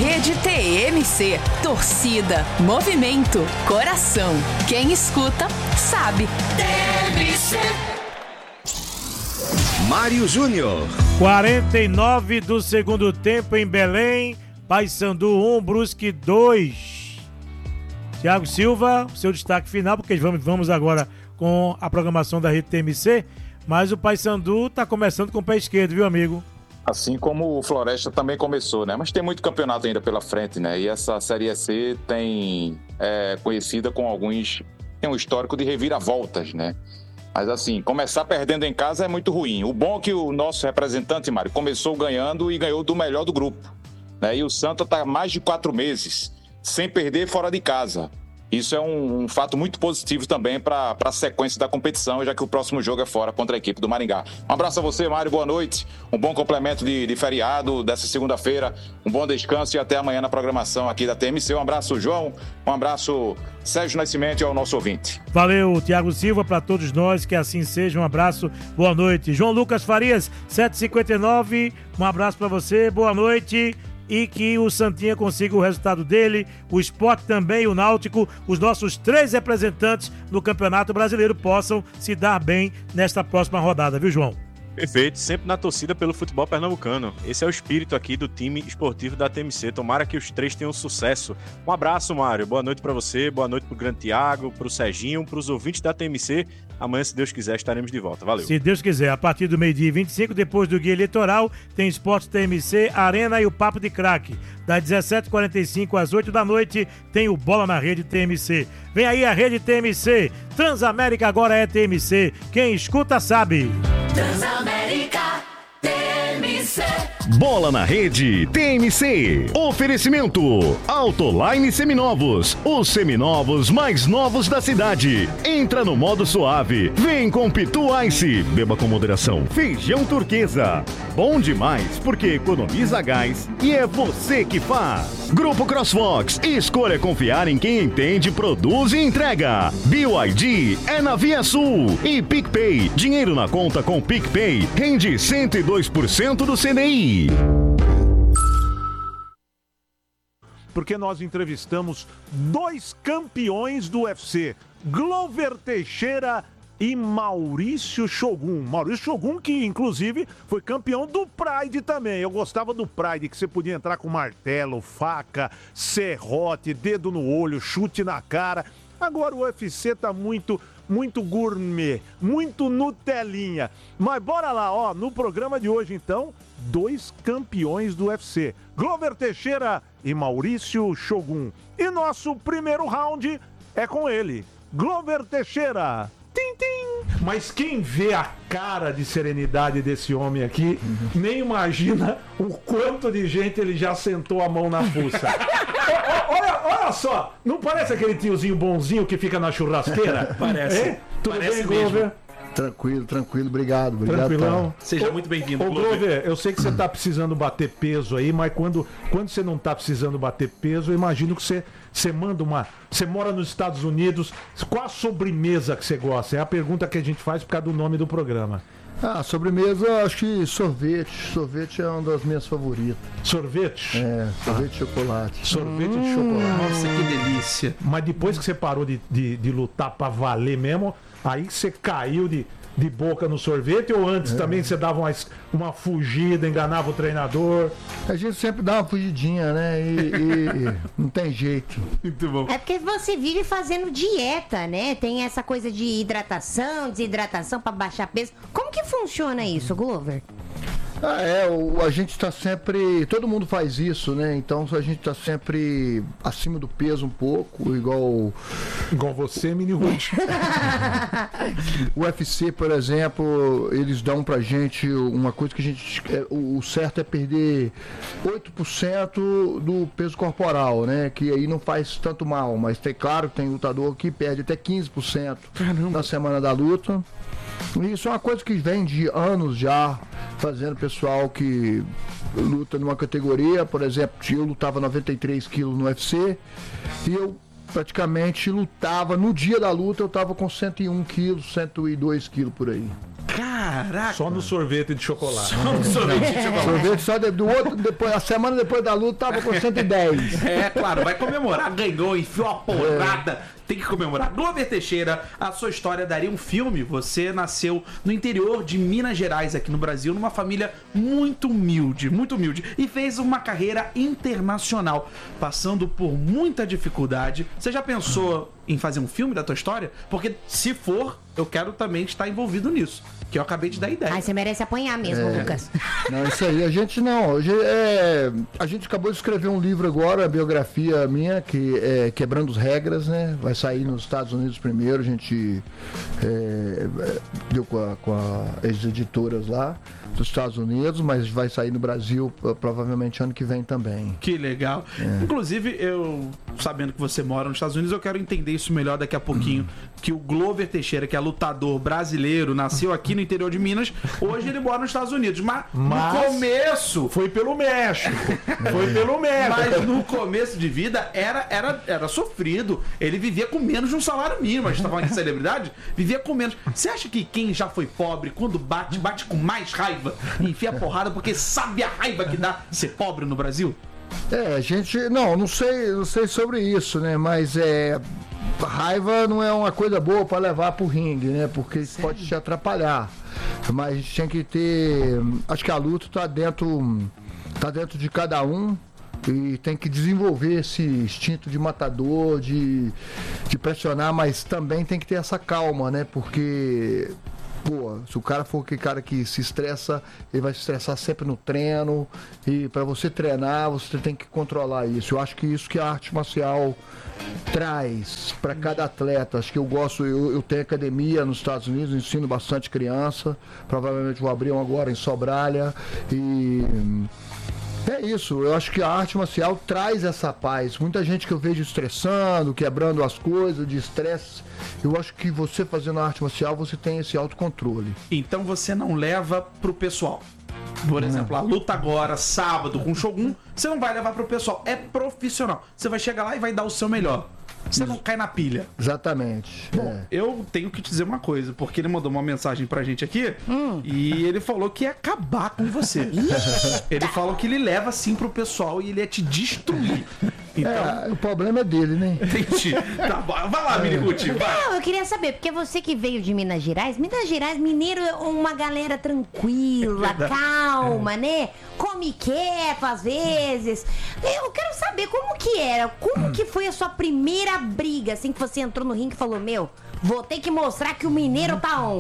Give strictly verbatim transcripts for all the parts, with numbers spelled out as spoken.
Rede T M C. Torcida, movimento, coração. Quem escuta, sabe. T M C. Mário Júnior. quarenta e nove do segundo tempo em Belém. Paysandu um, Brusque dois. Thiago Silva, seu destaque final, porque vamos, vamos agora com a programação da Rede T M C. Mas o Paysandu está começando com o pé esquerdo, viu, amigo? Assim como o Floresta também começou, né? Mas tem muito campeonato ainda pela frente, né? E essa Série C tem é, conhecida com alguns... Tem um histórico de reviravoltas, né? Mas assim, começar perdendo em casa é muito ruim. O bom é que o nosso representante, Mário, começou ganhando e ganhou do melhor do grupo, né? E o Santa está há mais de quatro meses sem perder fora de casa. Isso é um, um fato muito positivo também para a sequência da competição, já que o próximo jogo é fora contra a equipe do Maringá. Um abraço a você, Mário, boa noite. Um bom complemento de, de feriado dessa segunda-feira. Um bom descanso e até amanhã na programação aqui da T M C. Um abraço, João. Um abraço, Sérgio Nascimento, e ao nosso ouvinte. Valeu, Thiago Silva, para todos nós, que assim seja. Um abraço, boa noite. João Lucas Farias, sete e cinquenta e nove. Um abraço para você, boa noite. E que o Santinha consiga o resultado dele, o Sport também, o Náutico, os nossos três representantes no Campeonato Brasileiro possam se dar bem nesta próxima rodada, viu, João? Perfeito, sempre na torcida pelo futebol pernambucano. Esse é o espírito aqui do time esportivo da T M C. Tomara que os três tenham sucesso. Um abraço, Mário. Boa noite para você, boa noite pro Grande Thiago, pro Serginho, pros ouvintes da T M C. Amanhã, se Deus quiser, estaremos de volta. Valeu. Se Deus quiser, a partir do meio-dia e vinte e cinco, depois do Guia Eleitoral, tem Esporte T M C, Arena e o Papo de Craque. Das dezessete e quarenta e cinco às oito da noite, tem o Bola na Rede T M C. Vem aí a Rede T M C. Transamérica agora é T M C. Quem escuta sabe. Transamérica T M C. Bola na Rede T M C. Oferecimento Autoline Seminovos. Os seminovos mais novos da cidade. Entra no modo suave. Vem com Pitu Ice. Beba com moderação. Feijão Turquesa. Bom demais porque economiza gás e é você que faz. Grupo CrossFox. Escolha confiar em quem entende, produz e entrega. B Y D é na Via Sul. E PicPay. Dinheiro na conta com PicPay rende cento e dois por cento do C D I. Porque nós entrevistamos dois campeões do U F C, Glover Teixeira e Maurício Shogun. Maurício Shogun, que inclusive foi campeão do Pride também. Eu gostava do Pride, que você podia entrar com martelo, faca, serrote, dedo no olho, chute na cara. Agora o U F C tá muito, muito gourmet, muito Nutelinha. Mas bora lá, ó, no programa de hoje então, dois campeões do U F C, Glover Teixeira e Maurício Shogun. E nosso primeiro round é com ele, Glover Teixeira. Tim, tim. Mas quem vê a cara de serenidade desse homem aqui, uhum. nem imagina o quanto de gente ele já sentou a mão na fuça. olha, olha só, não parece aquele tiozinho bonzinho que fica na churrasqueira? Parece. É? Tudo parece bem, Glover? Mesmo. Tranquilo, tranquilo, obrigado. obrigado Tranquilão. Tá. Seja muito bem-vindo, Ô, Glover. Glover, eu sei que você tá precisando bater peso aí, mas quando, quando você não tá precisando bater peso, eu imagino que você, você manda uma... Você mora nos Estados Unidos, qual a sobremesa que você gosta? É a pergunta que a gente faz por causa do nome do programa. Ah, sobremesa, acho que sorvete. Sorvete é uma das minhas favoritas. Sorvete? É, sorvete de chocolate. Sorvete hum, de chocolate. Nossa, que delícia. Mas depois que você parou de, de, de lutar pra valer mesmo, aí você caiu de, de boca no sorvete, ou antes é. também você dava uma, uma fugida, enganava o treinador? A gente sempre dá uma fugidinha, né? E, e não tem jeito. Muito bom. É porque você vive fazendo dieta, né? Tem essa coisa de hidratação, desidratação pra baixar peso. Como que funciona isso, Glover? Ah, é, o, a gente está sempre, todo mundo faz isso, né? Então a gente está sempre acima do peso um pouco, igual igual você, Mini Ruth. O U F C, por exemplo, eles dão pra gente uma coisa que a gente, é, o certo é perder oito por cento do peso corporal, né? Que aí não faz tanto mal, mas tem, claro, tem lutador que perde até quinze por cento na semana da luta. Isso é uma coisa que vem de anos já, fazendo pessoal que luta numa categoria, por exemplo, eu lutava noventa e três quilos no U F C e eu praticamente lutava, no dia da luta eu tava com cento e um quilos, cento e dois quilos por aí. Caramba! Caraca. Só no sorvete de chocolate. Só no sorvete de chocolate. Sorvete só de- do outro, depois, a semana depois da luta tava com cento e dez. É, claro, vai comemorar, ganhou, enfiou a porrada, tem que comemorar. Glover Teixeira, a sua história daria um filme. Você nasceu no interior de Minas Gerais, aqui no Brasil, numa família muito humilde, muito humilde, e fez uma carreira internacional, passando por muita dificuldade. Você já pensou em fazer um filme da tua história? Porque se for, eu quero também estar envolvido nisso, que eu acabei de dar ideia. Ai, você merece apanhar mesmo, Lucas. Não, isso aí, a gente não. Hoje é, a gente acabou de escrever um livro agora, a biografia minha, que é Quebrando as Regras, né? Vai sair nos Estados Unidos primeiro, a gente é, deu com, a, com a, as editoras lá dos Estados Unidos, mas vai sair no Brasil provavelmente ano que vem também. Que legal. É. Inclusive, eu, sabendo que você mora nos Estados Unidos, eu quero entender isso melhor daqui a pouquinho. Que o Glover Teixeira, que é lutador brasileiro, nasceu aqui no interior de Minas, hoje ele mora nos Estados Unidos. Mas, Mas no começo. Foi pelo México. Foi pelo México. Mas no começo de vida era, era, era sofrido. Ele vivia com menos de um salário mínimo. A gente tá falando de celebridade, vivia com menos. Você acha que quem já foi pobre, quando bate, bate com mais raiva e enfia a porrada porque sabe a raiva que dá ser pobre no Brasil? É, a gente. Não, não sei, não sei sobre isso, né? Mas é. Raiva não é uma coisa boa para levar pro ringue, né? Porque isso pode te atrapalhar. Mas a gente tem que ter. Acho que a luta tá dentro. Tá dentro de cada um. E tem que desenvolver esse instinto de matador, de, de pressionar, mas também tem que ter essa calma, né? Porque. Pô, se o cara for aquele cara que se estressa, ele vai se estressar sempre no treino. E para você treinar, você tem que controlar isso. Eu acho que isso que a arte marcial traz para cada atleta. Acho que eu gosto, eu, eu tenho academia nos Estados Unidos, ensino bastante criança. Provavelmente vou abrir um agora em Sobralha. E é isso, eu acho que a arte marcial traz essa paz. Muita gente que eu vejo estressando, quebrando as coisas, de estresse. Eu acho que você fazendo arte marcial, você tem esse autocontrole. Então você não leva pro pessoal. Por exemplo, a luta agora, sábado, com o Shogun, você não vai levar pro pessoal. É profissional. Você vai chegar lá e vai dar o seu melhor. Você não cai na pilha. Exatamente. Bom, é. eu tenho que te dizer uma coisa, porque ele mandou uma mensagem pra gente aqui Hum. e ele falou que ia acabar com você. Ele falou que ele leva assim pro pessoal e ele ia te destruir. Então, É, o problema é dele, né? entendi. Tá bom. Vai lá, Miniguti, vai. Não, eu queria saber, porque você que veio de Minas Gerais, Minas Gerais, mineiro é uma galera tranquila, calma, né? Come quieto às vezes. Eu quero saber como que era, como que foi a sua primeira briga, assim que você entrou no ringue e falou, meu, vou ter que mostrar que o mineiro tá on.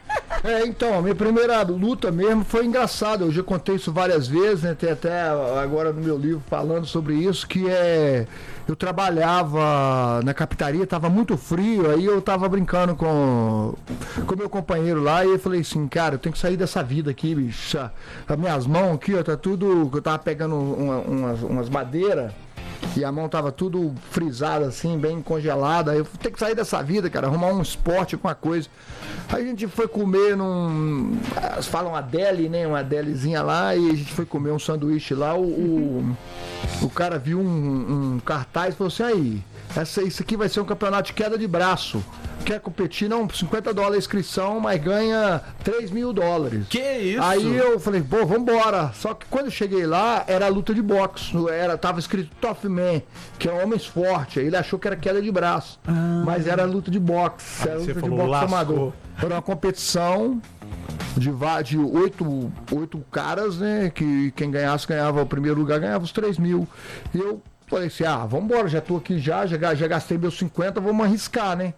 É, então, a minha primeira luta mesmo foi engraçada. Eu já contei isso várias vezes, né? Tem até agora no meu livro falando sobre isso, que é. Eu trabalhava na capitaria, tava muito frio, aí eu tava brincando com com meu companheiro lá e eu falei assim, cara, eu tenho que sair dessa vida aqui, bicho. As minhas mãos aqui, ó, tá tudo. Eu tava pegando uma, umas, umas madeiras. E a mão tava tudo frisada assim, bem congelada. Aí eu tenho que sair dessa vida, cara, arrumar um esporte, alguma coisa. Aí a gente foi comer num. Elas falam uma deli, né? Uma delizinha lá, e a gente foi comer um sanduíche lá. O, o, o cara viu um, um cartaz e falou assim: aí, essa, isso aqui vai ser um campeonato de queda de braço. Quer competir? Não, cinquenta dólares a inscrição, mas ganha três mil dólares. Que isso? Aí eu falei, pô, vambora. Só que quando eu cheguei lá, era luta de boxe. Era, tava escrito Tough Man, que é homens fortes. Aí ele achou que era queda de braço. Ah. Mas era luta de boxe. Era Aí você luta de falou, boxe lascou. amador. Era uma competição de, va- de oito, oito caras, né? Que quem ganhasse, ganhava o primeiro lugar, ganhava os três mil. E eu falei assim, ah, vambora, já tô aqui já, já, ga- já gastei meus cinquenta, vamos arriscar, né?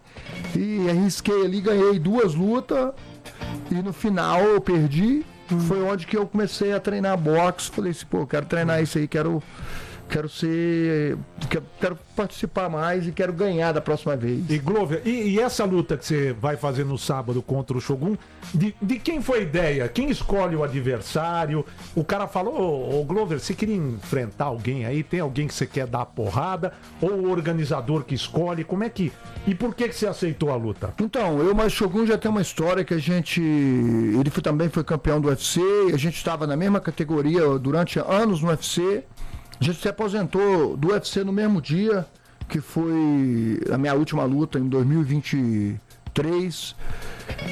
E arrisquei ali, ganhei duas lutas e no final eu perdi. Foi onde que eu comecei a treinar boxe. Falei assim, pô, quero treinar isso aí, quero, quero ser. Quero, quero participar mais e quero ganhar da próxima vez. E Glover, e, e essa luta que você vai fazer no sábado contra o Shogun, de, de quem foi a ideia? Quem escolhe o adversário? O cara falou, ô, ô Glover, você queria enfrentar alguém aí? Tem alguém que você quer dar porrada? Ou o organizador que escolhe? Como é que... E por que que você aceitou a luta? Então, eu, mas Shogun já tem uma história que a gente. Ele foi, também foi campeão do U F C, a gente estava na mesma categoria durante anos no U F C. A gente se aposentou do U F C no mesmo dia, que foi a minha última luta em dois mil e vinte e três.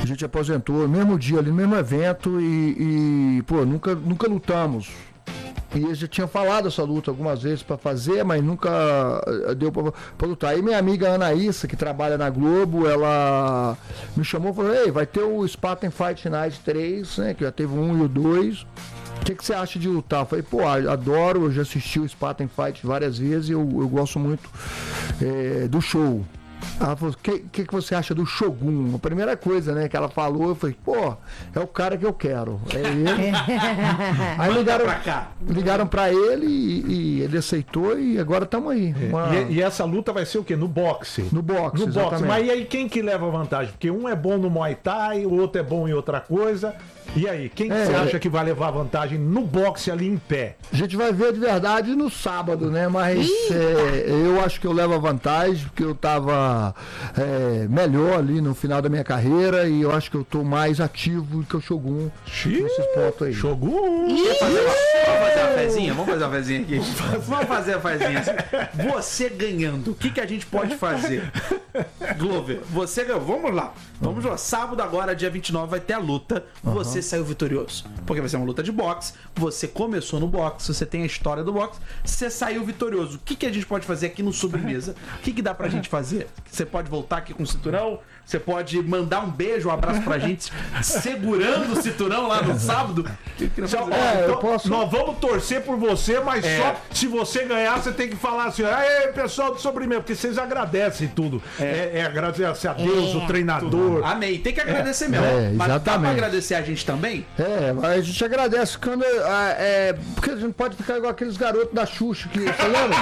A gente aposentou no mesmo dia, ali no mesmo evento e, e pô, nunca, nunca lutamos. E eu já tinha falado essa luta algumas vezes para fazer, mas nunca deu para lutar. Aí minha amiga Anaísa, que trabalha na Globo, ela me chamou e falou: ei, vai ter o Spartan Fight Night três, né? Que já teve o um e o dois. O que, que você acha de lutar? Eu falei, pô, adoro, eu já assisti o Spartan Fight várias vezes e eu, eu gosto muito é, do show. Ela falou, o que, que, que você acha do Shogun? A primeira coisa, né, que ela falou, eu falei, pô, é o cara que eu quero. É ele. Aí ligaram pra cá. Ligaram pra ele e, e ele aceitou e agora estamos aí. Uma... E, e essa luta vai ser o quê? No boxe? No boxe, No boxe. Mas e aí quem que leva vantagem? Porque um é bom no Muay Thai, o outro é bom em outra coisa. E aí, quem é, que você acha que vai levar vantagem no boxe ali em pé? A gente vai ver de verdade no sábado, né? Mas é, eu acho que eu levo a vantagem, porque eu tava é, melhor ali no final da minha carreira e eu acho que eu tô mais ativo do que o Shogun nesses pontos aí. Shogun! Vamos fazer uma, vamos fazer uma fezinha? Vamos fazer uma fezinha aqui. Vamos fazer a fezinha. Você ganhando, o que, que a gente pode fazer? Glover, você ganhou. Vamos lá. Vamos lá. Sábado agora, dia vinte e nove, vai ter a luta. Você saiu vitorioso. Porque vai ser uma luta de boxe. Você começou no boxe, você tem a história do boxe. Você saiu vitorioso. O que, que a gente pode fazer aqui no Sobremesa? O que, que dá pra gente fazer? Você pode voltar aqui com o cinturão? Você pode mandar um beijo, um abraço pra gente segurando o cinturão lá no sábado? Só, é, então, posso... Nós vamos torcer por você, mas é. só se você ganhar, você tem que falar assim: aê, pessoal do Sobremesa, porque vocês agradecem tudo. É, é, é agradecer a Deus, é. o treinador. Amém. Tem que agradecer é. mesmo. É, mas dá pra agradecer a gente também? É, mas a gente agradece quando. É, porque a gente não pode ficar igual aqueles garotos da Xuxa que. Você lembra?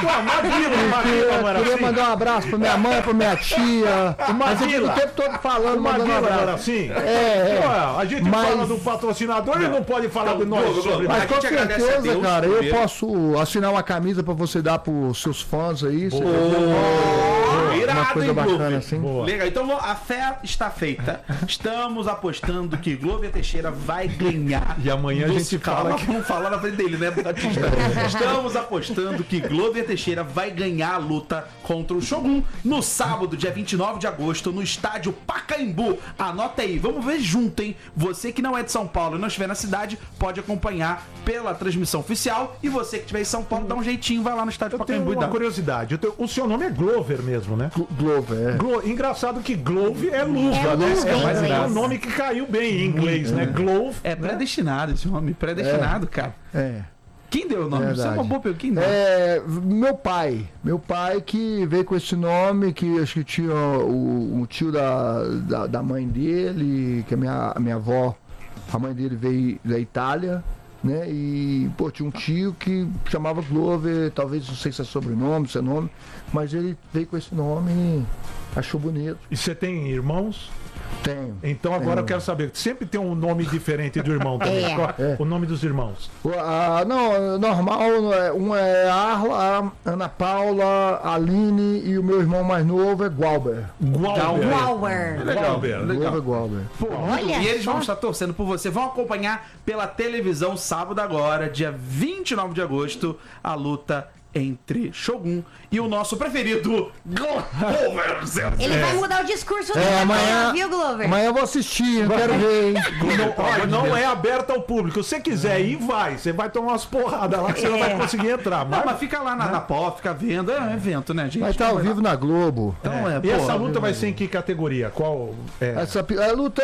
Eu queria mandar um abraço pra minha mãe, pra minha tia. Mas o tempo todo falando, mandando um abraço. Assim? É, é. Ué, a gente mas... fala do patrocinador e não pode falar do nosso sobre. Mas com certeza, cara, eu posso assinar uma camisa pra você dar pros seus fãs aí. Boa. Boa. Irado, uma coisa hein, bacana assim. Boa. Legal, então a fé está feita. Estamos apostando que Glover Teixeira vai ganhar. E amanhã a gente fala Calma, que... vamos falar na frente dele, né, Batista? Estamos apostando que Glover Teixeira vai ganhar a luta contra o Shogun no sábado, dia vinte e nove de agosto, no estádio Pacaembu. Anota aí, vamos ver junto, hein? Você que não é de São Paulo e não estiver na cidade, pode acompanhar pela transmissão oficial. E você que estiver em São Paulo, dá um jeitinho, vai lá no estádio eu Pacaembu. Tenho uma curiosidade, tenho... o seu nome é Glover mesmo, né? Glover, é. Glo... Engraçado que Glove é luva, é né? Luva, é, mas é um nome que caiu bem em inglês, é. né? Glove. É predestinado esse nome, predestinado, é. cara. É. Quem deu o nome? Verdade. Você é uma boa pergunta. Quem deu? É, meu pai. Meu pai que veio com esse nome, que acho que tinha o, o tio da, da, da mãe dele, que a minha, a minha avó, a mãe dele veio da Itália, né? E, pô, tinha um tio que chamava Glover, talvez não sei se é sobrenome, se é nome, mas ele veio com esse nome e achou bonito. E você tem irmãos? Tenho. Então agora tenho. Eu quero saber, sempre tem um nome diferente do irmão também. É. Qual é o nome dos irmãos? Ah, não, normal, um é Arla, Ana Paula, Aline e o meu irmão mais novo é Gualber. Gualber. Gualber. Legal, legal. Gualber. Pô, Olha e eles só. vão estar torcendo por você. Vão acompanhar pela televisão sábado agora, dia vinte e nove de agosto, a luta entre Shogun e o nosso preferido Glover. Ele é. vai mudar o discurso dele é, amanhã, viu, Glover? Amanhã eu vou assistir, eu quero ver. Não, olha, não é aberto ao público. Se você quiser ir, vai. Você vai tomar umas porradas lá que você é. não vai conseguir entrar. Mas, não, mas fica lá na, na pó, fica vendo. É um evento, né, gente? Vai estar ao vivo na Globo. Então, é. É, e essa luta vai ser em que categoria? Qual é? Essa, a luta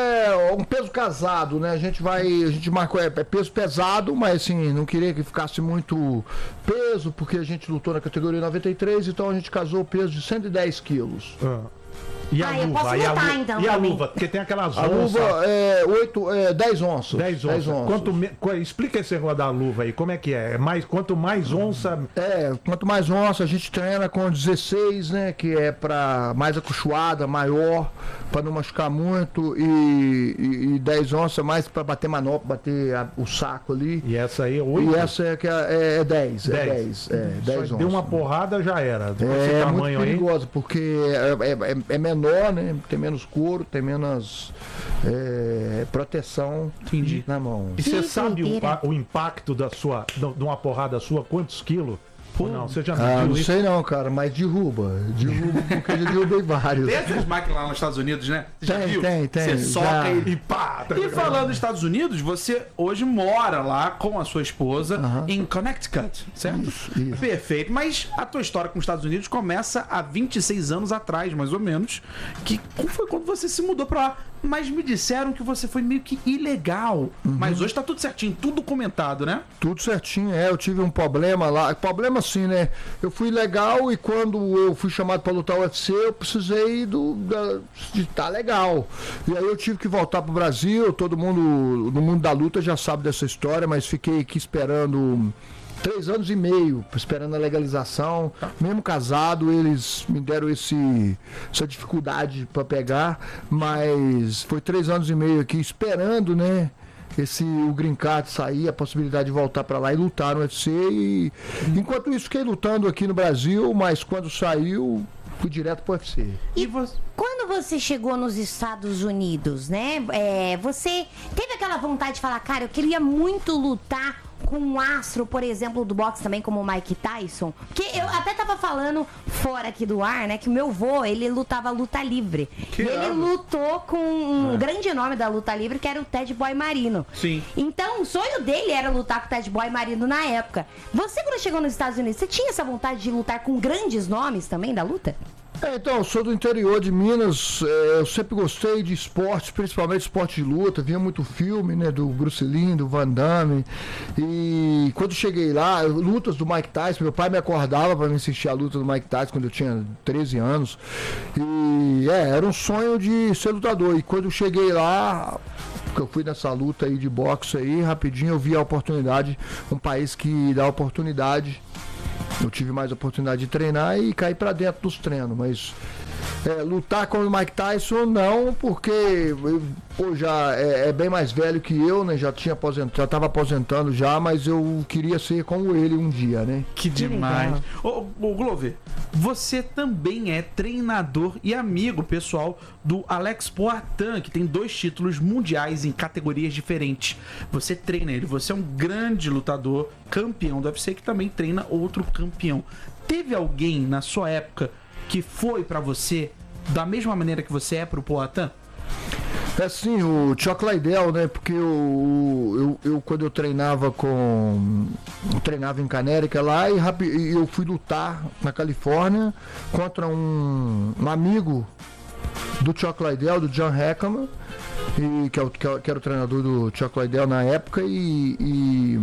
é um peso casado, né? A gente vai. A gente marcou. É, é peso pesado, mas assim, não queria que ficasse muito peso, porque a gente lutou na categoria noventa e três, então a gente casou o peso de cento e dez quilos. Ah. E a ah, luva? eu posso e a, lutar, lu... então, e a também. luva? Porque tem aquelas a onças. A luva é, oito, é dez onças. dez onças. Quanto me... Explica esse negócio da luva aí, como é que é? é mais... Quanto mais onça... É, quanto mais onça, a gente treina com dezesseis, né? Que é pra mais acolchoada, maior, pra não machucar muito. E, e, e dez onças mais pra bater manopla, bater a, o saco ali. E essa aí é oito? E essa é, que é, é dez. É dez. É dez onças. Deu uma porrada, já era. É, é muito perigoso, porque é, é, é menor, né? Tem menos couro, tem menos é, proteção. Entendi. Na mão. E você sabe o, o impacto da sua, de uma porrada sua, quantos quilos? Pô, não, você já Ah, mediu não isso? sei não, cara, mas derruba. Derruba, porque eu já derrubei vários. Tem essas máquinas lá nos Estados Unidos, né? Você já Tem, viu? tem, tem, Você soca já. ele. E pá! tá E ligado? falando dos Estados Unidos, você hoje mora lá com a sua esposa Aham. em Connecticut, certo? Isso, isso. Perfeito. Mas a tua história com os Estados Unidos começa há vinte e seis anos atrás, mais ou menos, que foi quando você se mudou pra lá. Mas me disseram que você foi meio que ilegal. Uhum. Mas hoje tá tudo certinho, tudo documentado, né? Tudo certinho, é. Eu tive um problema lá. Problema assim, né? Eu fui legal e quando eu fui chamado para lutar o U F C, eu precisei do, da, de estar legal. E aí eu tive que voltar pro Brasil. Todo mundo no mundo da luta já sabe dessa história, mas fiquei aqui esperando três anos e meio, esperando a legalização. Mesmo casado, eles me deram esse, essa dificuldade para pegar, mas foi três anos e meio aqui esperando, né? Esse, o green card sair, a possibilidade de voltar para lá e lutar no U F C. E, enquanto isso, fiquei lutando aqui no Brasil, mas quando saiu, fui direto pro U F C. E você. Quando você chegou nos Estados Unidos, né? é, você teve aquela vontade de falar, cara, eu queria muito lutar com um astro, por exemplo, do boxe também, como o Mike Tyson. Porque eu até tava falando fora aqui do ar, né? Que o meu vô, ele lutava luta livre. Que e ele irado. lutou com um grande nome da luta livre, que era o Ted Boy Marino. Sim. Então, o sonho dele era lutar com o Ted Boy Marino na época. Você, quando chegou nos Estados Unidos, você tinha essa vontade de lutar com grandes nomes também da luta? É, então, eu sou do interior de Minas, é, eu sempre gostei de esportes, principalmente esporte de luta, via muito filme, né, do Bruce Lee, do Van Damme, e quando cheguei lá, lutas do Mike Tyson, meu pai me acordava para me assistir a luta do Mike Tyson quando eu tinha treze anos, e é, era um sonho de ser lutador, e quando eu cheguei lá, que eu fui nessa luta aí de boxe aí, rapidinho eu vi a oportunidade, um país que dá oportunidade. Eu tive mais oportunidade de treinar e cair pra dentro dos treinos, mas é, lutar com o Mike Tyson não, porque eu, pô, já é, é bem mais velho que eu, né? Já tinha aposentado, já tava aposentando já, mas eu queria ser como ele um dia, né? Que demais. Ô, ô, Glover, você também é treinador e amigo pessoal do Alex Poatan, que tem dois títulos mundiais em categorias diferentes. Você treina ele, você é um grande lutador, campeão do U F C, que também treina outro campeão. Teve alguém na sua época que foi pra você da mesma maneira que você é pro Poatan? É sim, o Chuck Liddell, né? Porque eu, eu, eu quando eu treinava com. Eu treinava em Canérica lá e, rapi, e eu fui lutar na Califórnia contra um, um amigo do Chuck Liddell, do John Hackman, e, que, é o, que, é, que era o treinador do Chuck Liddell na época, e, e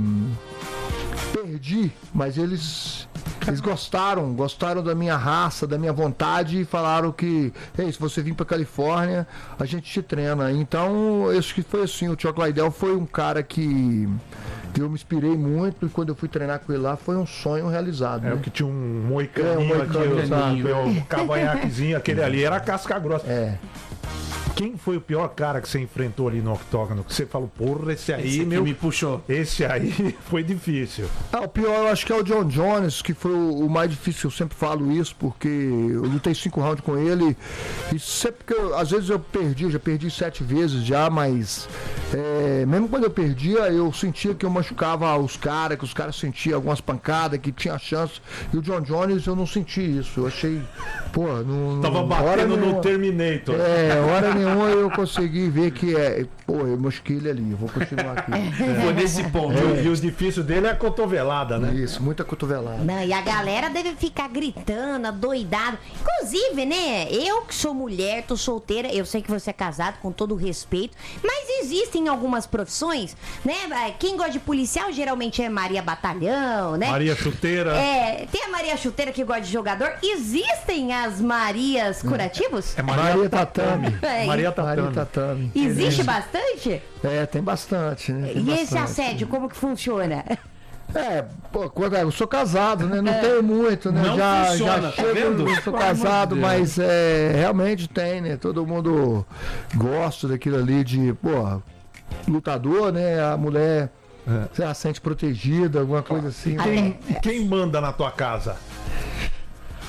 perdi, mas eles. Eles gostaram, gostaram da minha raça, da minha vontade e falaram que, ei, se você vir pra Califórnia, a gente te treina. Então, acho que foi assim, o Chuck Liddell foi um cara que eu me inspirei muito e quando eu fui treinar com ele lá foi um sonho realizado. É né? o que tinha um moicaninho, É, um moicano, aqui, sabe? o, o cavanhaquezinho, aquele ali era casca grossa. É. Quem foi o pior cara que você enfrentou ali no octógono? Que você falou, porra, esse aí, Esse aqui meu. me puxou. Esse aí foi difícil. Ah, o pior eu acho que é o John Jones, que foi o, o mais difícil, eu sempre falo isso, porque eu lutei cinco rounds com ele e sempre que eu, às vezes eu perdi, eu já perdi sete vezes já, mas é, mesmo quando eu perdia, eu sentia que eu machucava os caras, que os caras sentiam algumas pancadas, que tinha chance, e o John Jones eu não senti isso, eu achei, pô, não... Tava não, hora batendo no nenhuma- Terminator. É, hora nenhuma eu consegui ver que é, pô, eu machuquei ele ali, eu vou continuar aqui. Foi nesse ponto. E o difícil dele é a cotovelada, né? Isso, muita cotovelada. Não, e a galera deve ficar gritando, adoidado. Inclusive, né, eu que sou mulher, tô solteira, eu sei que você é casado, com todo o respeito, mas existem algumas profissões, né, quem gosta de policial geralmente é Maria Batalhão, né? Maria Chuteira. É, tem a Maria Chuteira que gosta de jogador, existem as Marias curativos? É Maria Tatame. É, Maria Maria Tatame. Tatame. Existe bastante? É, tem bastante, né? Tem E esse bastante. assédio, como que funciona? É, pô, quando eu sou casado, né? Não tenho muito, né? Não já, funciona, já tá chego, vendo? eu sou Pelo amor de casado, Deus. mas é, realmente tem, né? Todo mundo gosta daquilo ali de, pô, lutador, né? A mulher se ela sente protegida, alguma coisa assim. Quem, quem manda na tua casa?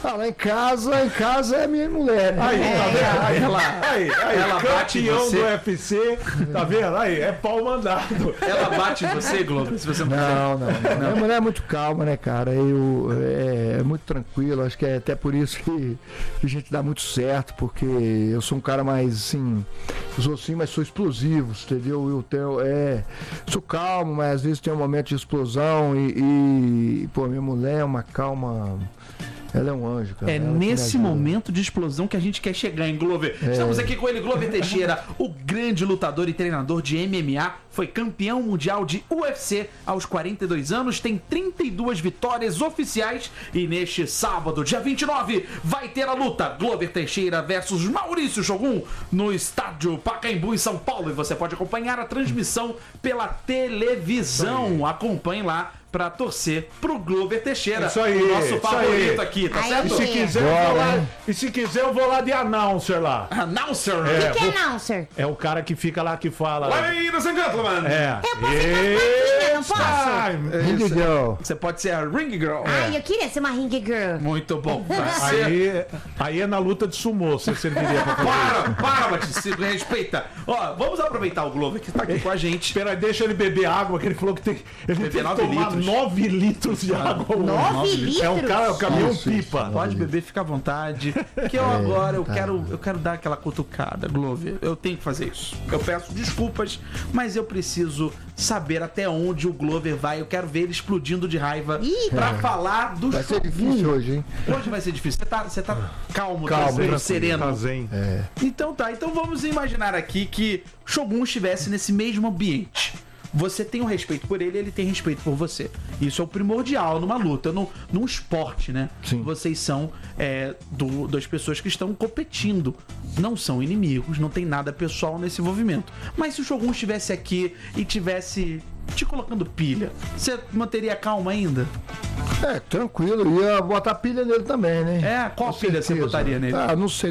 Ah, lá em casa, em casa é minha mulher. Né? Aí, tá vendo? Aí, Ela- aí, aí, ela bate em campeão você. do U F C, tá vendo? Aí, é pau mandado. Ela bate em você, Globo, se você não quiser. Não, não, não. Minha mulher é muito calma, né, cara? Eu, é, é muito tranquilo. Acho que é até por isso que, que a gente dá muito certo, porque eu sou um cara mais assim. Eu sou assim, mas sou explosivo, entendeu? Eu tenho. É, sou calmo, mas às vezes tem um momento de explosão e, e pô, minha mulher é uma calma. Ela é um anjo, cara. É Ela que me nesse ajuda. momento de explosão que a gente quer chegar em Glover. Estamos aqui com ele, Glover Teixeira, o grande lutador e treinador de M M A. Foi campeão mundial de U F C aos quarenta e dois anos, tem trinta e duas vitórias oficiais. E neste sábado, dia vinte e nove, vai ter a luta Glover Teixeira versus Maurício Shogun no estádio Pacaembu, em São Paulo. E você pode acompanhar a transmissão pela televisão. Acompanhe lá pra torcer pro Glover Teixeira, Isso aí, o nosso isso favorito aí. aqui, tá Aí certo? E se quiser, eu Bola, vou lá, hein? e se quiser, eu vou lá de announcer lá. Announcer! É, O que é vou- announcer? É o cara que fica lá que fala. Ladies and gentlemen! É. Eu posso ficar It's não posso? time. Ring girl. Você pode ser a Ring Girl. Ai, eu queria ser uma ring girl. Muito bom. Você... Aí, aí é na luta de sumô, você serviria pra fazer isso. Para, para, Batista, se respeita. Ó, vamos aproveitar o Glover que tá aqui com a gente. Espera aí, deixa ele beber água, que ele falou que tem, ele tem que nove tomar litros. nove litros de água. hoje. Nove litros? É um cara, é um caminhão Isso, pipa. Pode beber, fica à vontade. Que eu agora eu quero, eu quero dar aquela cutucada, Glover. Eu tenho que fazer isso. Eu peço desculpas, mas eu preciso saber até onde o Glover vai. Eu quero ver ele explodindo de raiva Ih, pra falar do Vai ser Shogun. difícil hoje, hein? Hoje vai ser difícil. Você tá, você tá calmo, Calmo, tranquilo, tranquilo, sereno. Tá zen. Então tá, então vamos imaginar aqui que Shogun estivesse nesse mesmo ambiente. Você tem um respeito por ele, ele tem respeito por você. Isso é o primordial numa luta, no, num esporte, né? Sim. Vocês são é, do, das pessoas que estão competindo. Não são inimigos, não tem nada pessoal nesse envolvimento. Mas se o Shogun estivesse aqui e tivesse te colocando pilha, você manteria calma ainda? É, tranquilo. Ia botar pilha nele também, né? É, qual Com pilha você certeza. botaria nele? Ah, não sei.